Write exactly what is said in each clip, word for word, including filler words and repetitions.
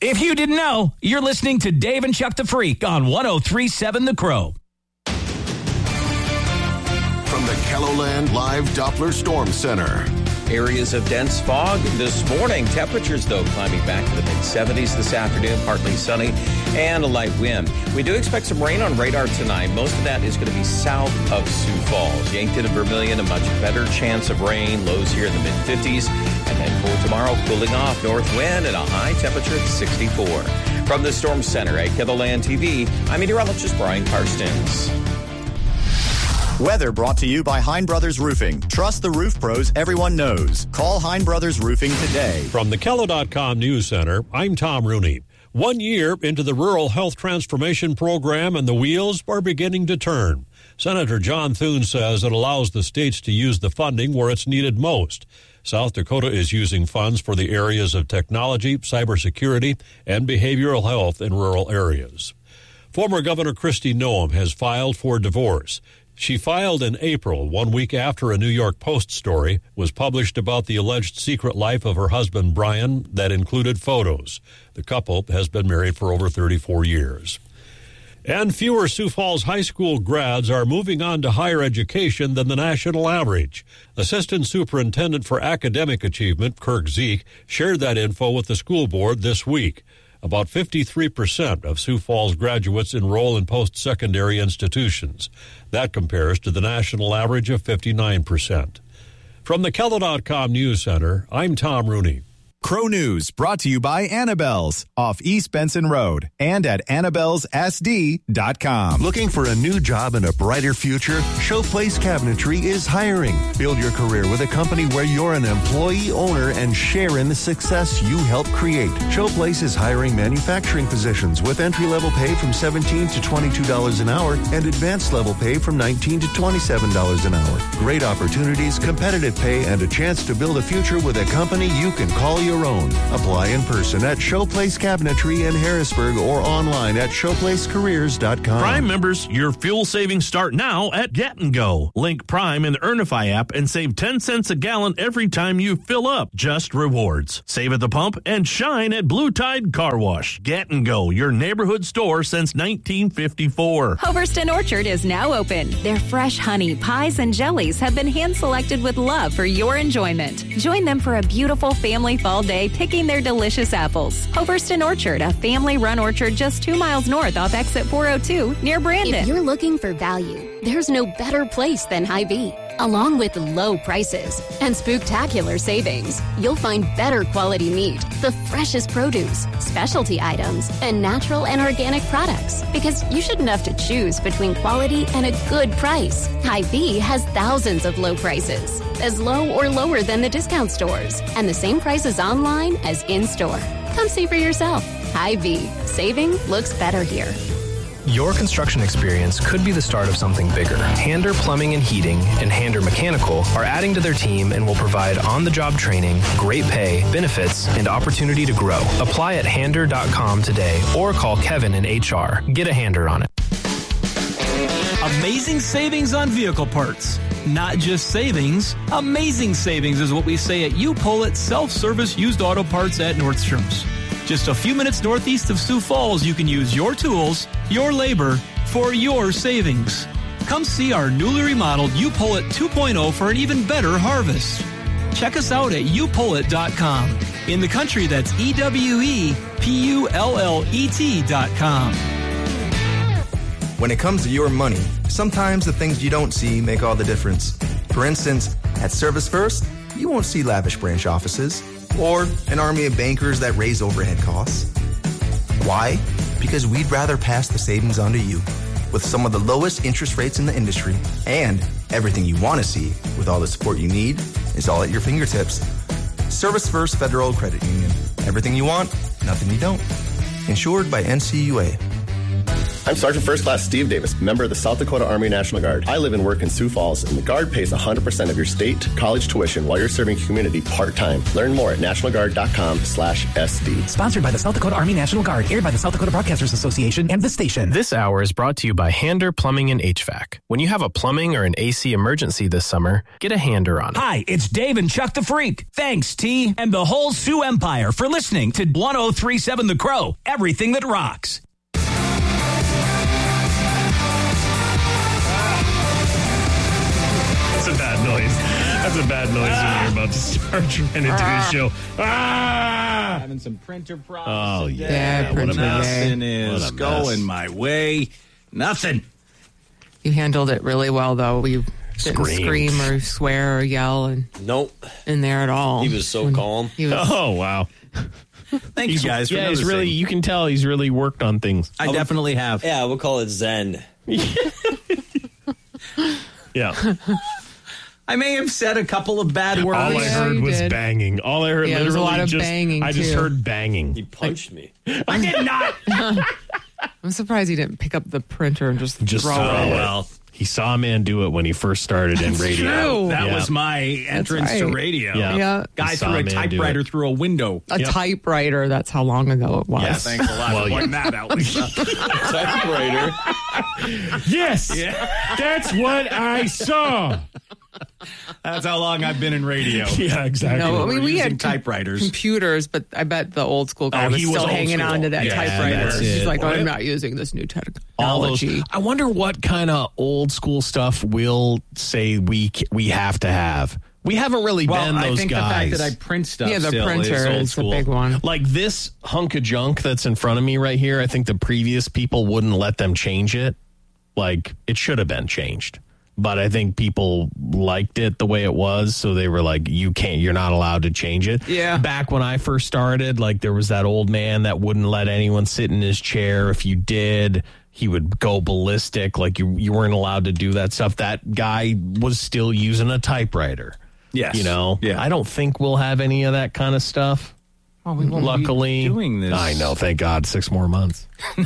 If you didn't know, you're listening to Dave and Chuck the Freak on one oh three point seven The Crow. From the KELOLAND Live Doppler Storm Center. Areas of dense fog this morning. Temperatures, though, climbing back to the mid-seventies this afternoon, partly sunny, and a light wind. We do expect some rain on radar tonight. Most of that is going to be south of Sioux Falls. Yankton and Vermilion, a much better chance of rain. Lows here in the mid-fifties. And then for tomorrow, cooling off, north wind and a high temperature of sixty-four. From the Storm Center at KELOLAND T V, I'm meteorologist Brian Karstens. Weather brought to you by Hein Brothers Roofing. Trust the roof pros everyone knows. Call Hein Brothers Roofing today. From the Kello dot com News Center, I'm Tom Rooney. One year into the Rural Health Transformation Program, and the wheels are beginning to turn. Senator John Thune says it allows the states to use the funding where it's needed most. South Dakota is using funds for the areas of technology, cybersecurity, and behavioral health in rural areas. Former Governor Kristi Noem has filed for divorce. She filed in April, one week after a New York Post story was published about the alleged secret life of her husband, Brian, that included photos. The couple has been married for over thirty-four years. And fewer Sioux Falls High School grads are moving on to higher education than the national average. Assistant Superintendent for Academic Achievement, Kirk Zeke, shared that info with the school board this week. About fifty-three percent of Sioux Falls graduates enroll in post-secondary institutions. That compares to the national average of fifty-nine percent. From the Kello dot com News Center, I'm Tom Rooney. Crow News brought to you by Annabelle's off East Benson Road and at annabelles s d dot com. Looking for a new job and a brighter future? Showplace Cabinetry is hiring. Build your career with a company where you're an employee owner and share in the success you help create. Showplace is hiring manufacturing positions with entry-level pay from seventeen to twenty-two dollars an hour and advanced level pay from nineteen to twenty-seven dollars an hour. Great opportunities, competitive pay, and a chance to build a future with a company you can call your own. Apply in person at Showplace Cabinetry in Harrisburg or online at showplace careers dot com. Prime members, your fuel savings start now at Get and Go. Link Prime in the Earnify app and save ten cents a gallon every time you fill up. Just rewards. Save at the pump and shine at Blue Tide Car Wash. Get and Go, your neighborhood store since nineteen fifty-four. Hoverston Orchard is now open. Their fresh honey, pies, and jellies have been hand-selected with love for your enjoyment. Join them for a beautiful family fall day picking their delicious apples. Hoverston Orchard, a family-run orchard just two miles north off exit four oh two near Brandon. If you're looking for value, there's no better place than Hy-Vee. Along with low prices and spooktacular savings, you'll find better quality meat, the freshest produce, specialty items, and natural and organic products. Because you shouldn't have to choose between quality and a good price. Hy-Vee has thousands of low prices, as low or lower than the discount stores, and the same prices online as in-store. Come see for yourself. Hy-Vee. Saving looks better here. Your construction experience could be the start of something bigger. Hander Plumbing and Heating and Hander Mechanical are adding to their team and will provide on-the-job training, great pay, benefits, and opportunity to grow. Apply at hander dot com today or call Kevin in H R. Get a hander on it. Amazing savings on vehicle parts. Not just savings, amazing savings is what we say at U-Pull-It Self-Service Used Auto Parts at Nordstrom's. Just a few minutes northeast of Sioux Falls, you can use your tools, your labor, for your savings. Come see our newly remodeled U-Pull-It two point oh for an even better harvest. Check us out at U Pull It dot com. In the country, that's E W E P U L L E T dot com. When it comes to your money, sometimes the things you don't see make all the difference. For instance, at Service First, you won't see lavish branch offices or an army of bankers that raise overhead costs. Why? Because we'd rather pass the savings on to you with some of the lowest interest rates in the industry, and everything you want to see with all the support you need is all at your fingertips. Service First Federal Credit Union. Everything you want, nothing you don't. Insured by N C U A. I'm Sergeant First Class Steve Davis, member of the South Dakota Army National Guard. I live and work in Sioux Falls, and the Guard pays one hundred percent of your state college tuition while you're serving community part-time. Learn more at nationalguard.com slash SD. Sponsored by the South Dakota Army National Guard, aired by the South Dakota Broadcasters Association and this station. This hour is brought to you by Hander Plumbing and H V A C. When you have a plumbing or an A C emergency this summer, get a Hander on it. Hi, it's Dave and Chuck the Freak. Thanks, T, and the whole Sioux Empire for listening to one oh three point seven The Crow, everything that rocks. That's a bad noise. That's a bad noise ah. when you're about to start trying to ah. do a show. Ah! Having some printer problems. Oh, yeah. yeah what a Nothing mess. is a going my way. Nothing. You handled it really well, though. You didn't Screamed. scream or swear or yell and nope. in there at all. He was so calm. He was, oh, wow. Thank he's, you guys for Yeah, he's noticing. really, you can tell he's really worked on things. I definitely have. Yeah, we'll call it Zen. Yeah. I may have said a couple of bad words. All I Yeah, heard you was did. banging. All I heard Yeah, literally there was a lot of just, banging, I just too. heard banging. He punched me. I did not. I'm surprised he didn't pick up the printer and just, Just throw throw it. it. well. He saw a man do it when he first started in radio. true. That Yeah. was my entrance right. to radio. Yeah. Yeah. Guy He saw threw a a man do typewriter it. through a window. A Yep. typewriter, that's how long ago it was. Yeah, thanks a lot Well, for you- pointing that out, Lisa. Typewriter. Yes, Yeah. that's what I saw. That's how long I've been in radio. Yeah, exactly. No, I mean, We're we using had com- typewriters. computers, but I bet the old school guy Oh, was he was still old hanging school. on to that Yeah, typewriter. that's He's it. like, oh, What? I'm not using this new All those, technology. I wonder what kind of old school stuff we'll say we c- we have to have. We haven't really Well, been I those think guys. the fact that I print stuff Yeah, the still printer is old is school. a big one. Like this hunk of junk that's in front of me right here, I think the previous people wouldn't let them change it. Like, it should have been changed. But I think people liked it the way it was, so they were like, you can't, you're not allowed to change it. Yeah. Back when I first started, like, there was that old man that wouldn't let anyone sit in his chair. If you did, he would go ballistic. Like, you, you weren't allowed to do that stuff. That guy was still using a typewriter. Yes. You know? Yeah. I don't think we'll have any of that kind of stuff. Well, we won't Luckily, be doing this. I know, thank God, six more months.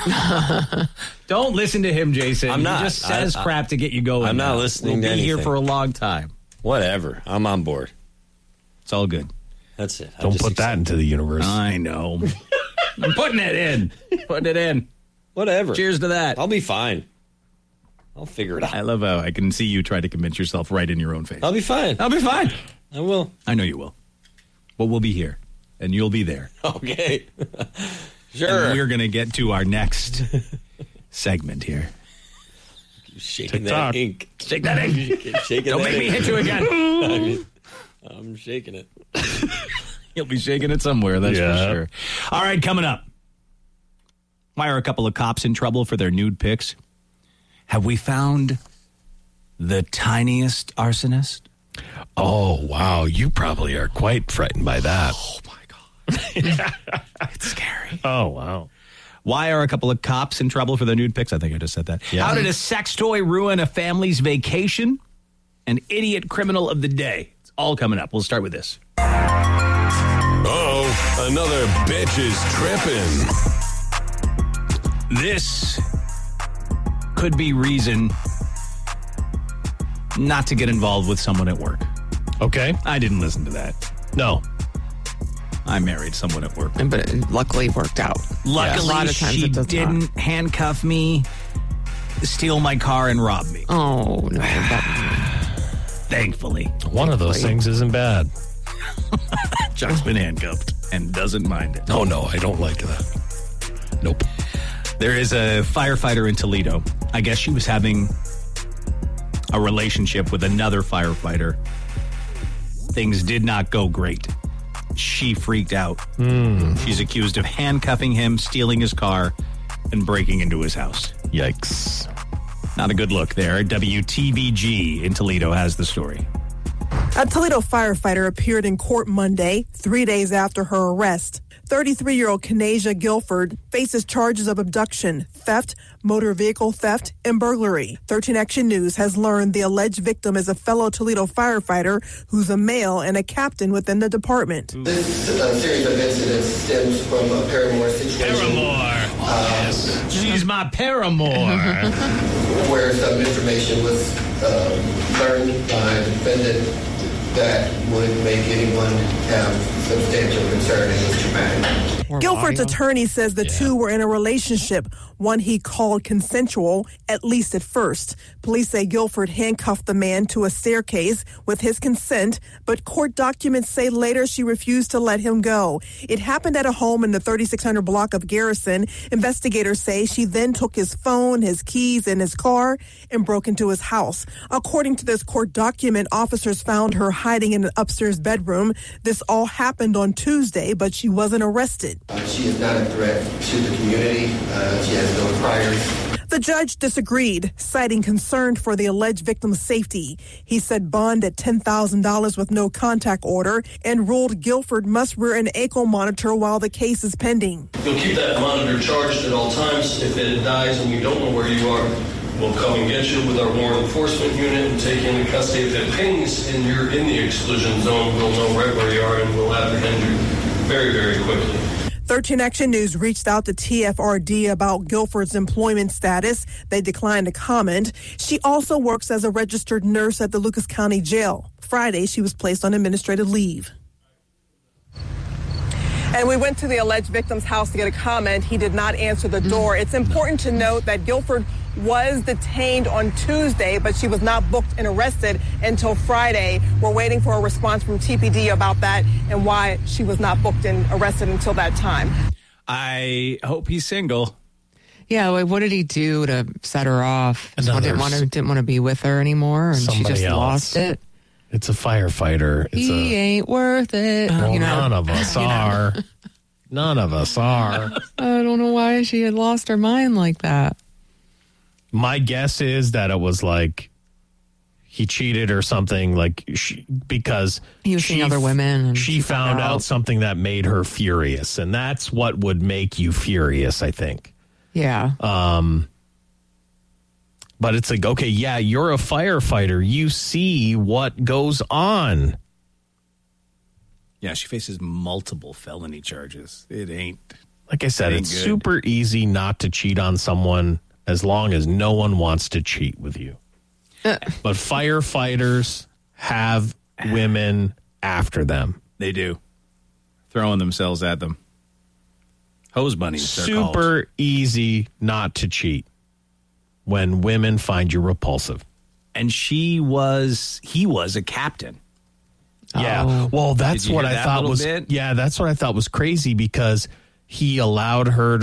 Don't listen to him, Jason. I'm not. He just says I- I- crap to get you going. I'm not now. listening We'll to be here anything. for a long time. Whatever. I'm on board. It's all good. That's it. I Don't just put that into the universe. I know. I'm putting it in. Putting it in. Whatever. Cheers to that. I'll be fine. I'll figure it out. I love how I can see you try to convince yourself right in your own face. I'll be fine. I'll be fine. I will. I know you will. But we'll be here, and you'll be there. Okay. Sure. And we're going to get to our next segment here. Shaking TikTok. that ink. Shake that ink. Shaking Don't that make me ink. hit you again. I mean, I'm shaking it. You'll be shaking it somewhere, that's Yeah. for sure. All right, coming up. Why are a couple of cops in trouble for their nude pics? Have we found the tiniest arsonist? Oh, wow. You probably are quite frightened by that. Oh, my God. It's scary. Oh, wow. Why are a couple of cops in trouble for their nude pics? I think I just said that. Yeah. How did a sex toy ruin a family's vacation? An idiot criminal of the day. It's all coming up. We'll start with this. Uh-oh, another bitch is tripping. This could be reason not to get involved with someone at work. Okay. I didn't listen to that. No. I married someone at work. But it luckily worked out. Luckily, a lot of times she it does didn't not. handcuff me, steal my car, and rob me. Oh, no. That, Thankfully. One of those things isn't bad. Chuck's been handcuffed and doesn't mind it. Oh, no, I don't like that. Nope. There is a firefighter in Toledo. I guess she was having a relationship with another firefighter. Things did not go great. She freaked out. Mm. She's accused of handcuffing him, stealing his car, and breaking into his house. Yikes. Not a good look there. W T V G in Toledo has the story. A Toledo firefighter appeared in court Monday, three days after her arrest. thirty-three-year-old Kanasia Guilford faces charges of abduction, theft, motor vehicle theft, and burglary. thirteen Action News has learned the alleged victim is a fellow Toledo firefighter who's a male and a captain within the department. This uh, series of incidents stems from a paramour situation. Paramour. Uh, She's my paramour. Where some information was uh, learned by a defendant that would make anyone have substantial concern in this traumatic. Guilford's attorney says the yeah. two were in a relationship, one he called consensual, at least at first. Police say Guilford handcuffed the man to a staircase with his consent, but court documents say later she refused to let him go. It happened at a home in the thirty-six hundred block of Garrison. Investigators say she then took his phone, his keys, and his car and broke into his house. According to this court document, officers found her hiding in an upstairs bedroom. This all happened on Tuesday, but she wasn't arrested. Uh, she is not a threat to the community. Uh, she has no priors. The judge disagreed, citing concern for the alleged victim's safety. He set bond at ten thousand dollars with no contact order and ruled Guilford must wear an ankle monitor while the case is pending. You'll keep that monitor charged at all times. If it dies and we don't know where you are, we'll come and get you with our warrant enforcement unit and take you into custody. If it pings and you're in the exclusion zone, we'll know right where you are and we'll apprehend you very, very quickly. thirteen Action News reached out to T F R D about Guilford's employment status. They declined to comment. She also works as a registered nurse at the Lucas County Jail. Friday, she was placed on administrative leave. And we went to the alleged victim's house to get a comment. He did not answer the door. It's important to note that Guilford was detained on Tuesday, but she was not booked and arrested until Friday. We're waiting for a response from T P D about that and why she was not booked and arrested until that time. I hope he's single. Yeah, like what did he do to set her off? Just didn't want to didn't want to be with her anymore, and she just else. lost it. It's a firefighter. It's he a, ain't worth it. Well, you know? None of us are. None of us are. I don't know why she had lost her mind like that. My guess is that it was like he cheated or something, like she, because he was seeing other women. And she, she found out. out something that made her furious, and that's what would make you furious, I think. Yeah. Um. But it's like, okay, yeah, you're a firefighter. You see what goes on. Yeah, she faces multiple felony charges. It ain't. Like I said, it it's good. Super easy not to cheat on someone as long as no one wants to cheat with you. Uh. But firefighters have women after them. They do. Throwing themselves at them. Hose bunnies, super easy not to cheat when women find you repulsive. And she was, he was a captain. Yeah. Oh. Well, that's what I that thought was, bit? yeah, that's what I thought was crazy because he allowed her to